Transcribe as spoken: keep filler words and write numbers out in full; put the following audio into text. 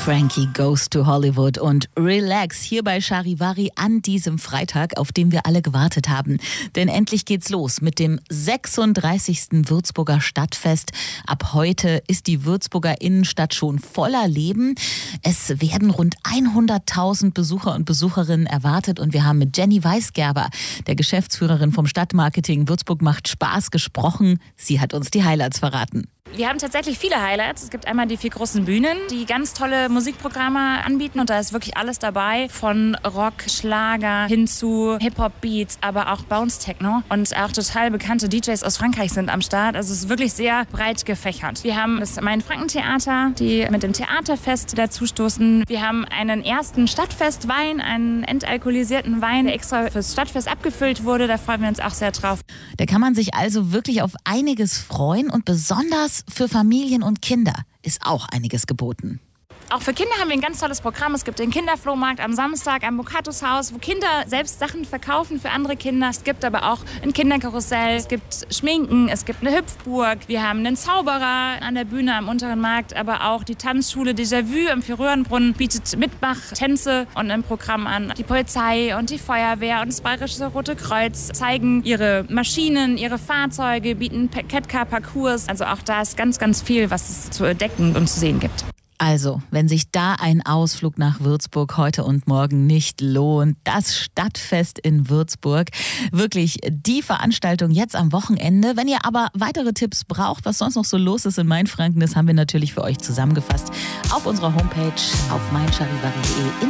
Frankie Goes to Hollywood und Relax hier bei Charivari an diesem Freitag, auf den wir alle gewartet haben. Denn endlich geht's los mit dem sechsunddreißigsten Würzburger Stadtfest. Ab heute ist die Würzburger Innenstadt schon voller Leben. Es werden rund hunderttausend Besucher und Besucherinnen erwartet und wir haben mit Jenny Weisgerber, der Geschäftsführerin vom Stadtmarketing Würzburg macht Spaß, gesprochen. Sie hat uns die Highlights verraten. Wir haben tatsächlich viele Highlights. Es gibt einmal die vier großen Bühnen, die ganz tolle Musikprogramme anbieten. Und da ist wirklich alles dabei. Von Rock, Schlager hin zu Hip-Hop-Beats, aber auch Bounce-Techno. Und auch total bekannte D Js aus Frankreich sind am Start. Also es ist wirklich sehr breit gefächert. Wir haben das Main-Franken-Theater, die mit dem Theaterfest dazustoßen. Wir haben einen ersten Stadtfestwein, einen entalkoholisierten Wein, der extra fürs Stadtfest abgefüllt wurde. Da freuen wir uns auch sehr drauf. Da kann man sich also wirklich auf einiges freuen und besonders für Familien und Kinder ist auch einiges geboten. Auch für Kinder haben wir ein ganz tolles Programm. Es gibt den Kinderflohmarkt am Samstag am Bocatus Haus, wo Kinder selbst Sachen verkaufen für andere Kinder. Es gibt aber auch ein Kinderkarussell, es gibt Schminken, es gibt eine Hüpfburg. Wir haben einen Zauberer an der Bühne am Unteren Markt, aber auch die Tanzschule Déjà-vu am Vierröhrenbrunnen bietet Mitmach-Tänze und ein Programm an. Die Polizei und die Feuerwehr und das Bayerische Rote Kreuz zeigen ihre Maschinen, ihre Fahrzeuge, bieten Catcar-Parcours. Also auch da ist ganz, ganz viel, was es zu entdecken und zu sehen gibt. Also, wenn sich da ein Ausflug nach Würzburg heute und morgen nicht lohnt, das Stadtfest in Würzburg, wirklich die Veranstaltung jetzt am Wochenende. Wenn ihr aber weitere Tipps braucht, was sonst noch so los ist in Mainfranken, das haben wir natürlich für euch zusammengefasst auf unserer Homepage auf mein charivari punkt de.